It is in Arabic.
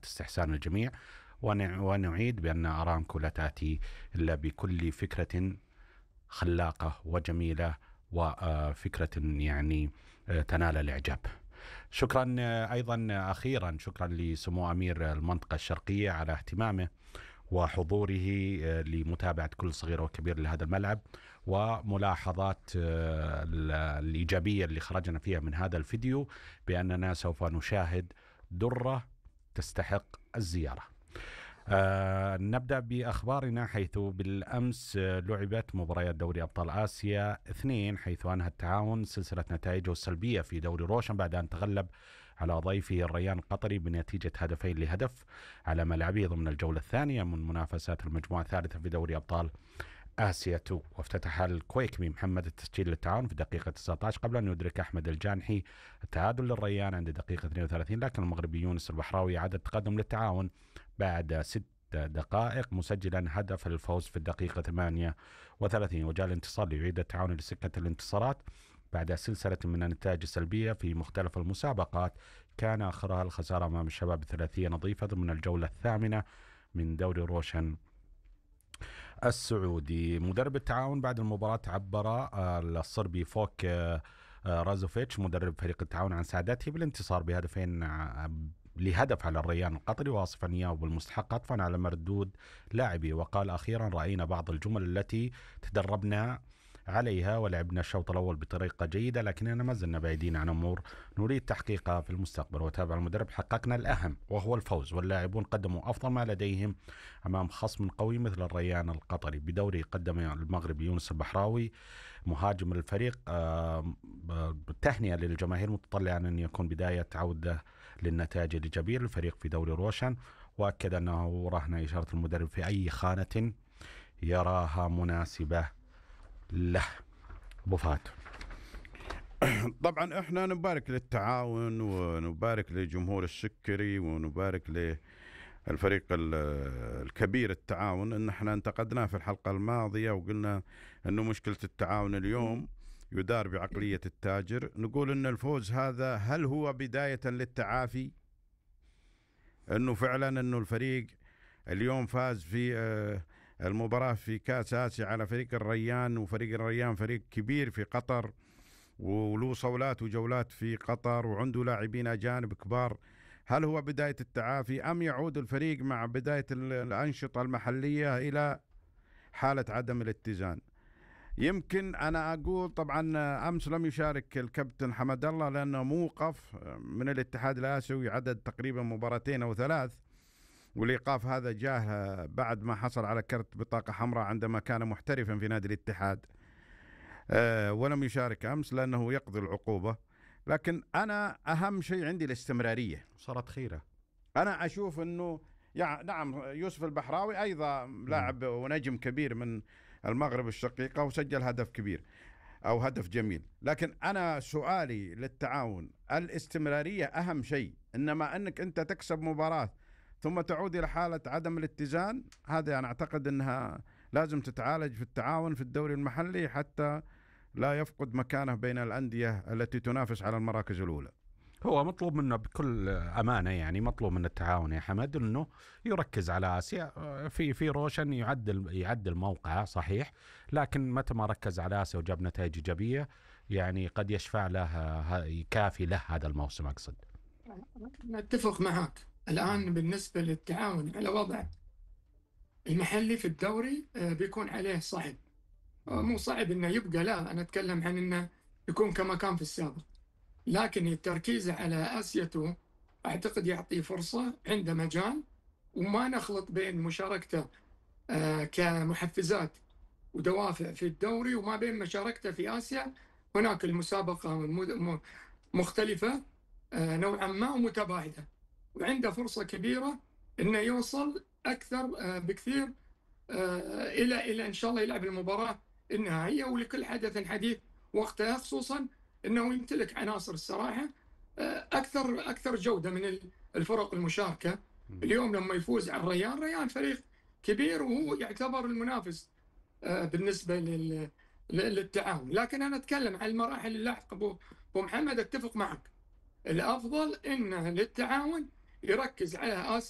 استحسان الجميع، ونعيد بأن أرامكو لا تأتي إلا بكل فكرة خلاقة وجميلة وفكرة يعني تنال الإعجاب. شكرا أيضا أخيرا شكرا لسمو أمير المنطقة الشرقية على اهتمامه وحضوره لمتابعة كل صغير وكبير لهذا الملعب، وملاحظات الإيجابية اللي خرجنا فيها من هذا الفيديو بأننا سوف نشاهد درة تستحق الزيارة. نبدأ بأخبارنا، حيث بالأمس لعبت مباريات دوري أبطال آسيا 2، حيث أنهى التعاون سلسلة نتائجه السلبية في دوري روشن بعد أن تغلب على ضيفه الريان القطري بنتيجة 2-1 على ملعبه ضمن الجولة الثانية من منافسات المجموعة الثالثة في دوري أبطال آسيا 2. وافتتح الكويكمي محمد التسجيل للتعاون في دقيقة 19 قبل أن يدرك أحمد الجانحي التعادل للريان عند دقيقة 32، لكن المغربي يونس البحراوي عاد التقدم للتعاون بعد 6 دقائق مسجلا هدف الفوز في الدقيقة 38، وجاء الانتصار ليعيد التعاون لسكة الانتصارات بعد سلسلة من النتائج السلبية في مختلف المسابقات، كان آخرها الخسارة أمام الشباب 30 نظيفة ضمن الجولة الثامنة من دوري روشن السعودي. مدرب التعاون بعد المباراة عبر الصربي فوك رازوفيتش مدرب فريق التعاون عن سعادته بالانتصار لهدف على الريان القطري، واصفا اياه بالمستحق عطفا على مردود لاعبي، وقال اخيرا راينا بعض الجمل التي تدربنا عليها ولعبنا الشوط الاول بطريقه جيده، لكننا ما زلنا بعيدين عن امور نريد تحقيقها في المستقبل. وتابع المدرب: حققنا الاهم وهو الفوز، واللاعبون قدموا افضل ما لديهم امام خصم قوي مثل الريان القطري. بدوري قدم المغرب يونس البحراوي مهاجم الفريق تهنئة للجماهير متطلعا أن يكون بداية عودة للنتائج الإيجابية للفريق في دوري روشن، وأكد أنه رهن إشارة المدرب في أي خانة يراها مناسبة له. أبو فهد. طبعا احنا نبارك للتعاون ونبارك لجمهور السكري ونبارك للفريق الكبير التعاون. ان احنا انتقدناه في الحلقة الماضية وقلنا انه مشكلة التعاون اليوم يدار بعقلية التاجر. نقول ان الفوز هذا هل هو بداية للتعافي؟ انه فعلا انه الفريق اليوم فاز في المباراة في كاس آسيا على فريق الريان، وفريق الريان فريق كبير في قطر وله صولات وجولات في قطر وعنده لاعبين أجانب كبار. هل هو بداية التعافي أم يعود الفريق مع بداية الأنشطة المحلية إلى حالة عدم الاتزان؟ يمكن أنا أقول طبعا أمس لم يشارك الكابتن حمد الله لأنه موقف من الاتحاد الآسيوي عدد تقريبا 2 أو 3، والإيقاف هذا جاء بعد ما حصل على كرت بطاقة حمراء عندما كان محترفا في نادي الاتحاد، ولم يشارك أمس لأنه يقضي العقوبة. لكن أنا أهم شيء عندي الاستمرارية. صارت خيرة. أنا أشوف أنه نعم يوسف البحراوي أيضا لاعب ونجم كبير من المغرب الشقيقة وسجل هدف كبير أو هدف جميل، لكن أنا سؤالي للتعاون الاستمرارية أهم شيء. إنما أنك أنت تكسب مباراة ثم تعود إلى حالة عدم الاتزان، هذا أنا أعتقد أنها لازم تتعالج في التعاون في الدوري المحلي حتى لا يفقد مكانه بين الأندية التي تنافس على المراكز الأولى. هو مطلوب منه بكل أمانة، يعني مطلوب من التعاون يا حمد أنه يركز على آسيا. في روشن يعدل موقعه صحيح، لكن متى ما ركز على آسيا وجاب نتائج إيجابية يعني قد يشفع له، يكافي له هذا الموسم. أقصد نتفق معك. الآن بالنسبة للتعاون على وضع المحلي في الدوري بيكون عليه صعب، مو صعب إنه يبقى، لا أنا أتكلم عن إنه يكون كما كان في السابق، لكن التركيز على آسيا 2 أعتقد يعطي فرصة، عنده مجال، وما نخلط بين مشاركته كمحفزات ودوافع في الدوري وما بين مشاركته في آسيا. هناك المسابقة مختلفة نوعا ما ومتباعدة، وعنده فرصة كبيرة إنه يوصل أكثر بكثير إلى إن شاء الله يلعب المباراة النهائية، ولكل حدث حديث وقتها، خصوصا أنه يمتلك عناصر الصراحة أكثر جودة من الفرق المشاركة. اليوم لما يفوز على الريان فريق كبير وهو يعتبر المنافس بالنسبة للتعاون. لكن أنا أتكلم عن المراحل اللاحقة. أبو محمد أتفق معك، الأفضل إن للتعاون يركز على آسيا